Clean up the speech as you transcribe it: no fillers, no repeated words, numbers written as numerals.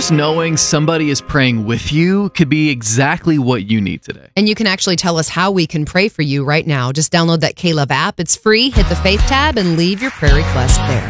just knowing somebody is praying with you could be exactly what you need today. And you can actually tell us how we can pray for you right now. Just download that K-Love app. It's free. Hit the Faith tab and leave your prayer request there.